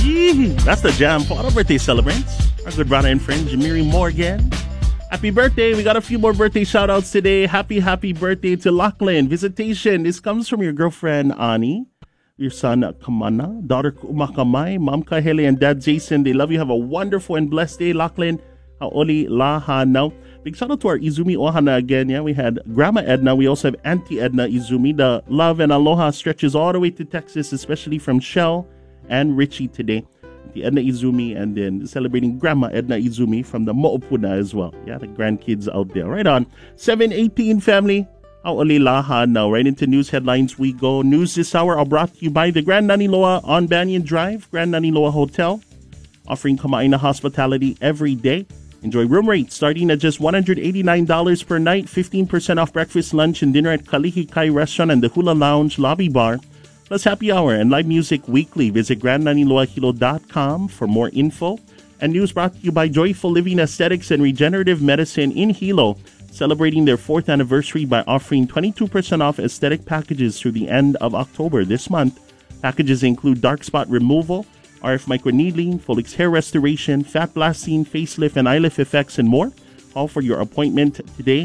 Yee, that's the jam for all our birthday celebrants. Our good brother and friend, Jamiri Morgan. Happy birthday. We got a few more birthday shout outs today. Happy birthday to Lachlan. Visitation. This comes from your girlfriend, Ani. Your son, Kamana. Daughter, Umakamai. Mom, Kahele, and Dad, Jason. They love you. Have a wonderful and blessed day, Lachlan. Haoli Laha now. Big shout out to our Izumi Ohana again. Yeah, we had Grandma Edna. We also have Auntie Edna Izumi. The love and aloha stretches all the way to Texas, especially from Shell and Richie today. The Edna Izumi, and then celebrating Grandma Edna Izumi from the Mo'opuna as well. Yeah, the grandkids out there. Right on. 7:18 family. Haoli Laha now. Right into news headlines we go. News this hour are brought to you by the Grand Naniloa on Banyan Drive, Grand Naniloa Hotel, offering Kama'aina hospitality every day. Enjoy room rates starting at just $189 per night, 15% off breakfast, lunch, and dinner at Kalihi Kai Restaurant and the Hula Lounge Lobby Bar. Plus happy hour and live music weekly. Visit grandnaniloahilo.com for more info. And news brought to you by Joyful Living Aesthetics and Regenerative Medicine in Hilo, celebrating their 4th anniversary by offering 22% off aesthetic packages through the end of October this month. Packages include dark spot removal, RF microneedling, Folix hair restoration, fat blasting, facelift, and eyelift effects, and more. Call for your appointment today,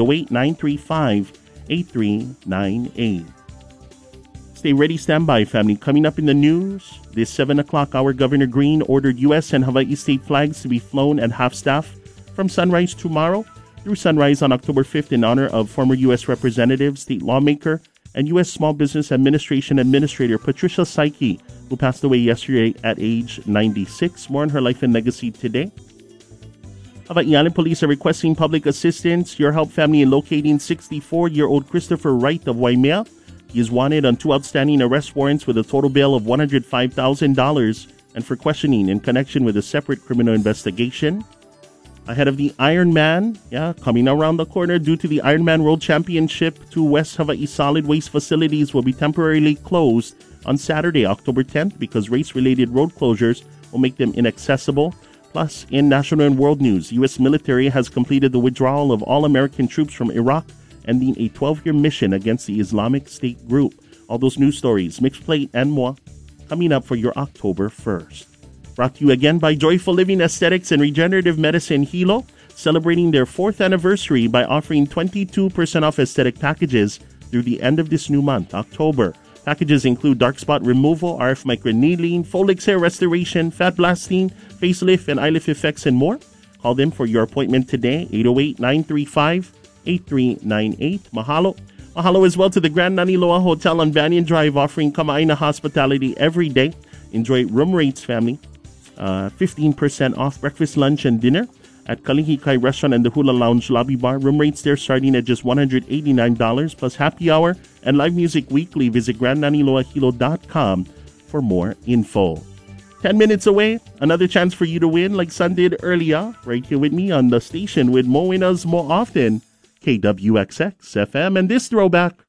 808-935-8398. Stay ready, stand by, family. Coming up in the news, this 7 o'clock hour, Governor Green ordered U.S. and Hawaii state flags to be flown at half-staff from sunrise tomorrow through sunrise on October 5th in honor of former U.S. Representative, state lawmaker, and U.S. Small Business Administration Administrator Patricia Saiki, who passed away yesterday at age 96. More on her life and legacy today. Hawaii Island Police are requesting public assistance, your help, family, in locating 64-year-old Christopher Wright of Waimea. He is wanted on 2 outstanding arrest warrants with a total bail of $105,000 and for questioning in connection with a separate criminal investigation. Ahead of the Ironman, coming around the corner, due to the Ironman World Championship, 2 West Hawaii solid waste facilities will be temporarily closed on Saturday, October 10th, because race-related road closures will make them inaccessible. Plus, in national and world news, U.S. military has completed the withdrawal of all American troops from Iraq, ending a 12-year mission against the Islamic State group. All those news stories, mixed plate, and more coming up for your October 1st. Brought to you again by Joyful Living Aesthetics and Regenerative Medicine Hilo, celebrating their 4th anniversary by offering 22% off aesthetic packages through the end of this new month, October. Packages include dark spot removal, RF microneedling, Folix hair restoration, fat blasting, facelift, and eyelift effects, and more. Call them for your appointment today, 808-935-8398. Mahalo. Mahalo as well to the Grand Naniloa Hotel on Banyan Drive, offering Kama'aina hospitality every day. Enjoy room rates, family. 15% off breakfast, lunch, and dinner at Kalihi Kai Restaurant and the Hula Lounge Lobby Bar. Room rates there starting at just $189, plus happy hour and live music weekly. Visit grandnaniloahilo.com for more info. 10 minutes away, another chance for you to win like Sun did earlier, right here with me on the station with more winners more often. KWXX FM, and this throwback